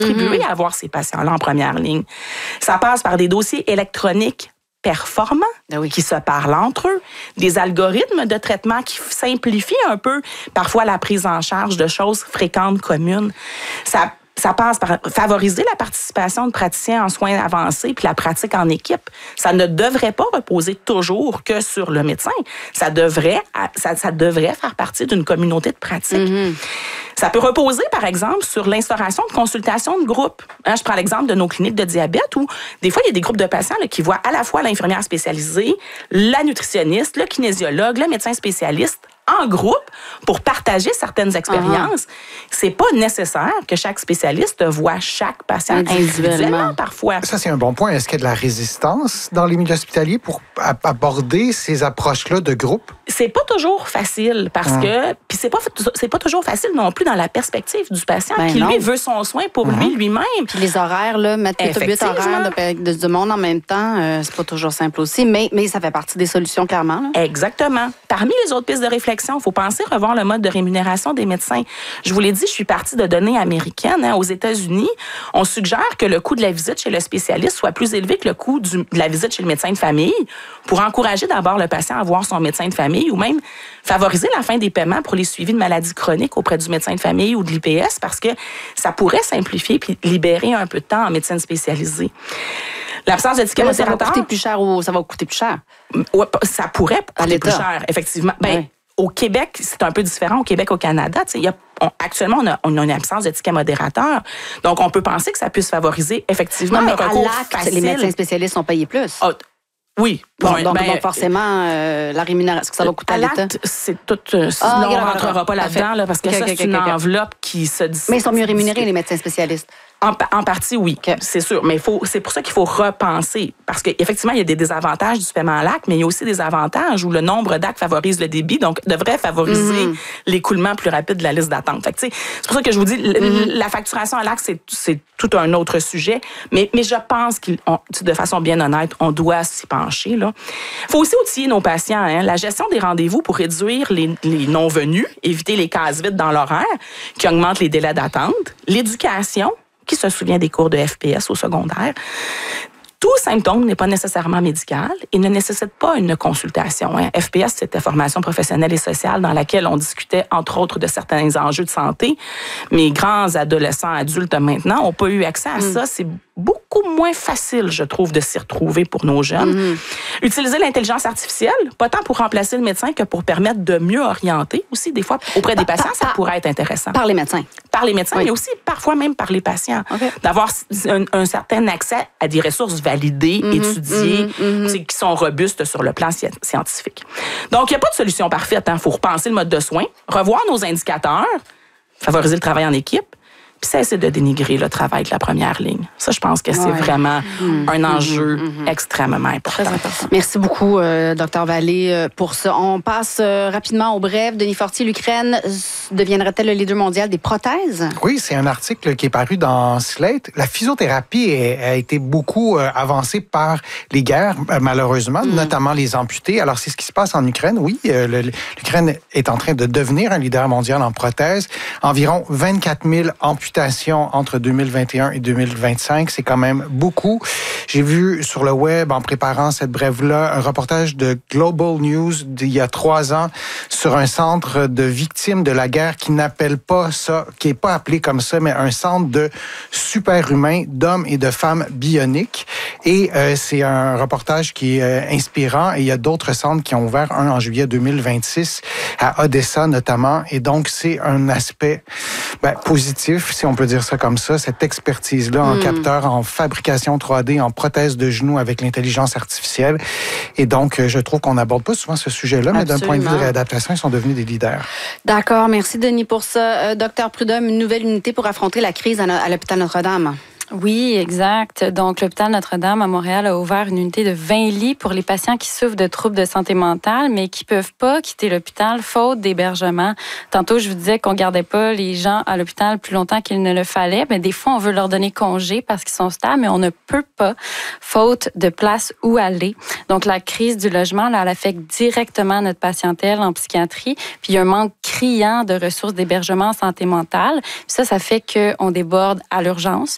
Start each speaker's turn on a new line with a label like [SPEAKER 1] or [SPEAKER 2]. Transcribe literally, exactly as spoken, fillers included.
[SPEAKER 1] contribuer
[SPEAKER 2] Mm-hmm.
[SPEAKER 1] à avoir ces patients-là en première ligne. Ça passe par des dossiers électroniques performants,
[SPEAKER 2] Ah oui.
[SPEAKER 1] qui se parlent entre eux, des algorithmes de traitement qui simplifient un peu parfois la prise en charge de choses fréquentes communes. Ça Ça passe par favoriser la participation de praticiens en soins avancés puis la pratique en équipe. Ça ne devrait pas reposer toujours que sur le médecin. Ça devrait, ça, ça devrait faire partie d'une communauté de pratique. Mm-hmm. Ça peut reposer, par exemple, sur l'instauration de consultations de groupe. Hein, je prends l'exemple de nos cliniques de diabète où, des fois, il y a des groupes de patients là, qui voient à la fois l'infirmière spécialisée, la nutritionniste, le kinésiologue, le médecin spécialiste en groupe pour partager certaines expériences. Uh-huh. C'est pas nécessaire que chaque spécialiste voit chaque patient individuellement parfois.
[SPEAKER 3] Ça, c'est un bon point. Est-ce qu'il y a de la résistance dans les milieux hospitaliers pour aborder ces approches-là de groupe?
[SPEAKER 1] C'est pas toujours facile parce hum. que... Puis c'est pas, c'est pas toujours facile non plus dans la perspective du patient ben qui, non. lui, veut son soin pour hum. lui, lui-même.
[SPEAKER 2] Puis les horaires, là, mettre les huit horaires de, de, de monde en même temps, euh, c'est pas toujours simple aussi, mais, mais ça fait partie des solutions, clairement. Là.
[SPEAKER 1] Exactement. Parmi les autres pistes de réflexion, il faut penser revoir le mode de rémunération des médecins. Je vous l'ai dit, je suis partie de données américaines. Hein. Aux États-Unis, on suggère que le coût de la visite chez le spécialiste soit plus élevé que le coût du, de la visite chez le médecin de famille pour encourager d'abord le patient à voir son médecin de famille ou même favoriser la fin des paiements pour les suivis de maladies chroniques auprès du médecin de famille ou de l'I P S parce que ça pourrait simplifier puis libérer un peu de temps en médecine spécialisée. L'absence de ticket modérateur...
[SPEAKER 2] Ça va coûter plus cher ou ça va coûter plus cher?
[SPEAKER 1] Ouais, ça pourrait coûter plus cher, effectivement. Ben, ouais. Au Québec, c'est un peu différent. Au Québec, au Canada, il y a, on, actuellement, on a, on a une absence de ticket modérateur. Donc, on peut penser que ça puisse favoriser effectivement
[SPEAKER 2] non, mais
[SPEAKER 1] un recours
[SPEAKER 2] à l'acte,
[SPEAKER 1] facile.
[SPEAKER 2] Les médecins spécialistes sont payés plus.
[SPEAKER 1] Oh, oui.
[SPEAKER 2] Bon,
[SPEAKER 1] oui
[SPEAKER 2] donc,
[SPEAKER 1] ben,
[SPEAKER 2] donc, forcément, euh, la rémunération, est-ce que ça va coûter à, à l'État?
[SPEAKER 1] C'est tout... Euh, ah, non, on ne rentrera pas là-dedans, là, parce que okay, ça, okay, c'est okay, une okay. enveloppe qui se dit...
[SPEAKER 2] Mais ils sont mieux rémunérés, les médecins spécialistes.
[SPEAKER 1] En, en partie, oui, okay. c'est sûr. Mais faut, c'est pour ça qu'il faut repenser. Parce qu'effectivement, il y a des désavantages du paiement à l'acte, mais il y a aussi des avantages où le nombre d'actes favorise le débit, donc devrait favoriser mm-hmm. l'écoulement plus rapide de la liste d'attente. Fait que, c'est pour ça que je vous dis, mm-hmm. la facturation à l'acte, c'est, c'est tout un autre sujet. Mais, mais je pense qu'il, on, de façon bien honnête, on doit s'y pencher. Il faut aussi outiller nos patients. Hein. La gestion des rendez-vous pour réduire les, les non-venus, éviter les cases vides dans l'horaire, qui augmentent les délais d'attente. L'éducation, qui se souvient des cours de F P S au secondaire. Tout symptôme n'est pas nécessairement médical et ne nécessite pas une consultation. Hein. F P S, c'était formation professionnelle et sociale dans laquelle on discutait, entre autres, de certains enjeux de santé. Mes grands adolescents, adultes maintenant, n'ont pas eu accès à mm. ça. C'est beaucoup moins facile, je trouve, de s'y retrouver pour nos jeunes. Mm. Utiliser l'intelligence artificielle, pas tant pour remplacer le médecin que pour permettre de mieux orienter. Aussi, des fois, auprès des patients, ça pourrait être intéressant.
[SPEAKER 2] Par les médecins.
[SPEAKER 1] Par les médecins, oui. mais aussi parfois même par les patients. Okay. D'avoir un, un certain accès à des ressources validées, mm-hmm, étudiées, mm-hmm, mm-hmm. qui sont robustes sur le plan scientifique. Donc, il n'y a pas de solution parfaite. Il hein. faut repenser le mode de soins, revoir nos indicateurs, favoriser le travail en équipe, puis cesser de dénigrer le travail de la première ligne. Ça, je pense que c'est ouais. vraiment mmh, un enjeu mmh, mmh. extrêmement important.
[SPEAKER 2] Très important. Merci beaucoup, euh, docteur Vallée, pour ça. On passe euh, rapidement au bref. Denis Fortier, l'Ukraine deviendrait-elle le leader mondial des prothèses?
[SPEAKER 3] Oui, c'est un article qui est paru dans Slate. La physiothérapie a été beaucoup euh, avancée par les guerres, malheureusement, mmh. notamment les amputés. Alors, c'est ce qui se passe en Ukraine. Oui, euh, le, l'Ukraine est en train de devenir un leader mondial en prothèses. Environ vingt-quatre mille amputés entre deux mille vingt et un et deux mille vingt-cinq, c'est quand même beaucoup. J'ai vu sur le web, en préparant cette brève-là, un reportage de Global News d'il y a trois ans sur un centre de victimes de la guerre qui n'appelle pas ça, qui n'est pas appelé comme ça, mais un centre de super-humains, d'hommes et de femmes bioniques. Et euh, c'est un reportage qui est euh, inspirant. Et il y a d'autres centres qui ont ouvert, un en juillet deux mille vingt-six, à Odessa notamment. Et donc, c'est un aspect ben, positif, si on peut dire ça comme ça, cette expertise-là en mmh. capteur, en fabrication trois D, en prothèse de genoux avec l'intelligence artificielle. Et donc, je trouve qu'on n'aborde pas souvent ce sujet-là, mais d'un point de vue de réadaptation, ils sont devenus des leaders.
[SPEAKER 2] D'accord, merci Denis pour ça. Euh, Docteur Prudhomme, une nouvelle unité pour affronter la crise à, à l'hôpital Notre-Dame.
[SPEAKER 4] Oui, exact. Donc, l'hôpital Notre-Dame à Montréal a ouvert une unité de vingt lits pour les patients qui souffrent de troubles de santé mentale, mais qui peuvent pas quitter l'hôpital faute d'hébergement. Tantôt, je vous disais qu'on gardait pas les gens à l'hôpital plus longtemps qu'il ne le fallait. Mais des fois, on veut leur donner congé parce qu'ils sont stables, mais on ne peut pas, faute de place où aller. Donc, la crise du logement, là, elle affecte directement notre patientèle en psychiatrie. Puis, il y a un manque criant de ressources d'hébergement en santé mentale. Puis ça, ça fait qu'on déborde à l'urgence.